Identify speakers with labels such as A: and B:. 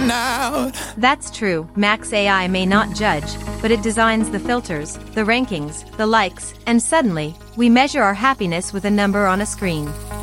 A: missing out.
B: That's true. Max AI may not judge, but it designs the filters, the rankings, the likes, and suddenly, we measure our happiness with a number on a screen.